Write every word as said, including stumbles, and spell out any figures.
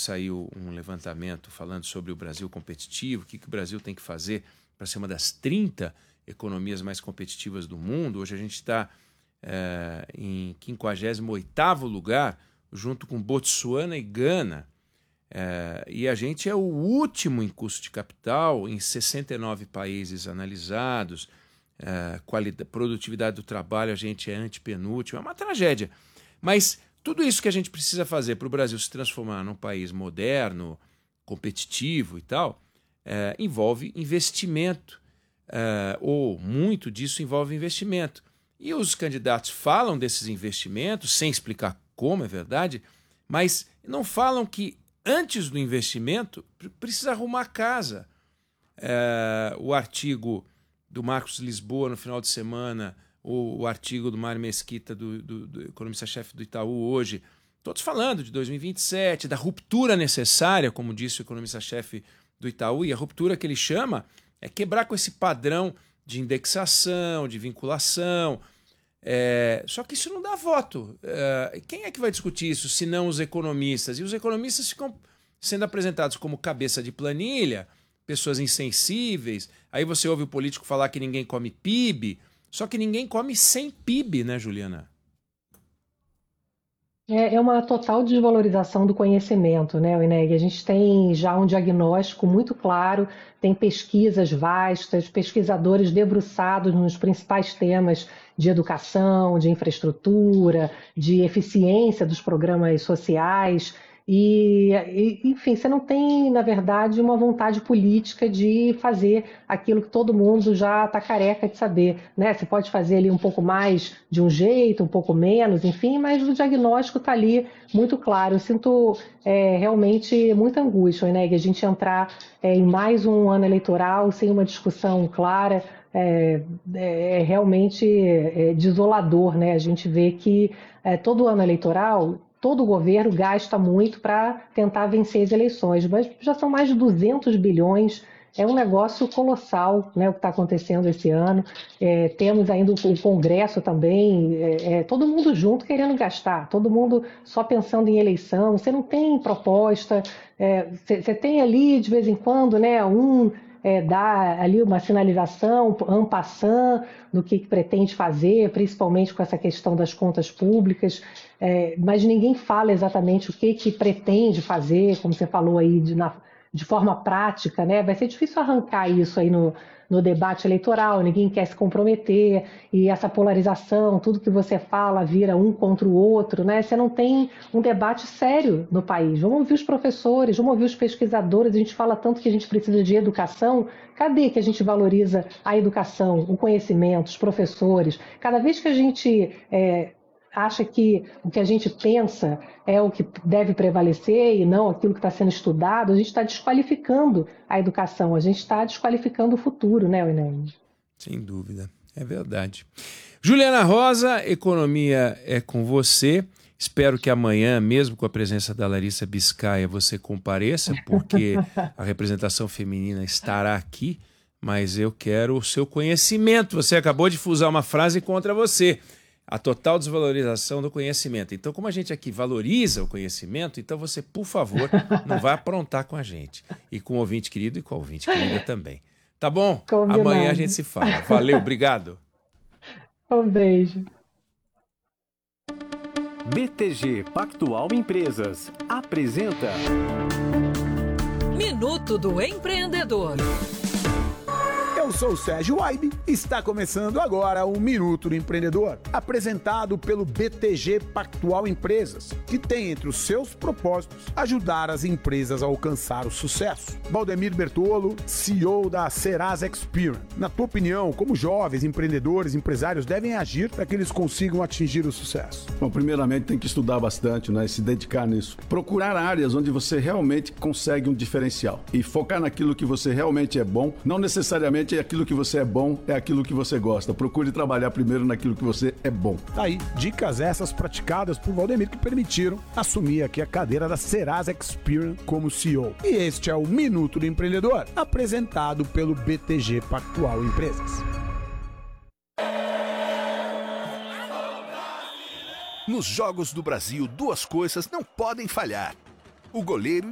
saiu um levantamento falando sobre o Brasil competitivo, o que, que o Brasil tem que fazer para ser uma das trinta economias mais competitivas do mundo. Hoje a gente está é, em quinquagésimo oitavo lugar, junto com Botsuana e Gana. É, e a gente é o último em custo de capital em sessenta e nove países analisados. É, qualidade, produtividade do trabalho, a gente é antepenúltimo. É uma tragédia. Mas tudo isso que a gente precisa fazer para o Brasil se transformar num país moderno, competitivo e tal, é, envolve investimento. É, ou muito disso envolve investimento. E os candidatos falam desses investimentos, sem explicar como, é verdade, mas não falam que antes do investimento, precisa arrumar a casa. É, o artigo do Marcos Lisboa no final de semana, o, o artigo do Mário Mesquita, do, do, do economista-chefe do Itaú hoje, todos falando de dois mil e vinte e sete, da ruptura necessária, como disse o economista-chefe do Itaú, e a ruptura que ele chama é quebrar com esse padrão de indexação, de vinculação. É, só que isso não dá voto. É, quem é que vai discutir isso, se não os economistas? E os economistas ficam sendo apresentados como cabeça de planilha, pessoas insensíveis. Aí você ouve o político falar que ninguém come P I B, só que ninguém come sem P I B, né, Juliana? É é uma total desvalorização do conhecimento, né, Wineg? A gente tem já um diagnóstico muito claro, tem pesquisas vastas, pesquisadores debruçados nos principais temas de educação, de infraestrutura, de eficiência dos programas sociais. E, e, enfim, você não tem, na verdade, uma vontade política de fazer aquilo que todo mundo já está careca de saber, né? Você pode fazer ali um pouco mais de um jeito, um pouco menos, enfim, mas o diagnóstico está ali muito claro. Eu sinto é, realmente muita angústia, né? Que a gente entrar é, em mais um ano eleitoral sem uma discussão clara. É, é é realmente é, desolador, né? A gente vê que é, todo ano eleitoral todo o governo gasta muito para tentar vencer as eleições, mas já são mais de duzentos bilhões, é um negócio colossal, né, o que está acontecendo esse ano. É, temos ainda o Congresso também, é, é, todo mundo junto querendo gastar, todo mundo só pensando em eleição, você não tem proposta, você é, tem ali de vez em quando, né, um é, dá ali uma sinalização en passant do que, que pretende fazer, principalmente com essa questão das contas públicas, é, mas ninguém fala exatamente o que, que pretende fazer, como você falou aí, de, na, de forma prática, né? Vai ser difícil arrancar isso aí no, no debate eleitoral, ninguém quer se comprometer, e essa polarização, tudo que você fala vira um contra o outro, né? Você não tem um debate sério no país. Vamos ouvir os professores, vamos ouvir os pesquisadores, a gente fala tanto que a gente precisa de educação, cadê que a gente valoriza a educação, o conhecimento, os professores? Cada vez que a gente é, acha que o que a gente pensa é o que deve prevalecer e não aquilo que está sendo estudado, a gente está desqualificando a educação, a gente está desqualificando o futuro, né, Enem? Sem dúvida, é verdade. Juliana Rosa, economia é com você. Espero que amanhã, mesmo com a presença da Larissa Biscaia, você compareça, porque a representação feminina estará aqui, mas eu quero o seu conhecimento. Você acabou de fusar uma frase contra você. A total desvalorização do conhecimento. Então, como a gente aqui valoriza o conhecimento, então você, por favor, não vai aprontar com a gente. E com o ouvinte querido e com a ouvinte querida também. Tá bom? Combinado. Amanhã a gente se fala. Valeu, obrigado. Um beijo. B T G Pactual Empresas apresenta Minuto do Empreendedor. Eu sou o Sérgio Waibe e está começando agora o Minuto do Empreendedor, apresentado pelo B T G Pactual Empresas, que tem entre os seus propósitos ajudar as empresas a alcançar o sucesso. Valdemir Bertolo, C E O da Serasa Experian. Na tua opinião, como jovens empreendedores, empresários devem agir para que eles consigam atingir o sucesso? Bom, primeiramente tem que estudar bastante, né, e se dedicar nisso. Procurar áreas onde você realmente consegue um diferencial e focar naquilo que você realmente é bom, não necessariamente é aquilo que você é bom, é aquilo que você gosta. Procure trabalhar primeiro naquilo que você é bom. Tá aí, dicas essas praticadas por Valdemir que permitiram assumir aqui a cadeira da Serasa Experian como C E O. E este é o Minuto do Empreendedor, apresentado pelo B T G Pactual Empresas. Nos Jogos do Brasil, duas coisas não podem falhar: o goleiro